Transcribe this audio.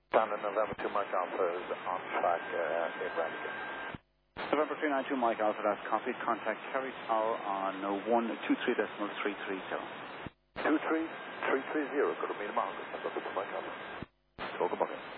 Standard November 2 Mike Alpha is on track in Brannigan. November 392 Mike Alpha, that's copied. Contact Kerry Tower on 123.330. 23330, good to meet him out. That's what Mike Alpha. So good morning.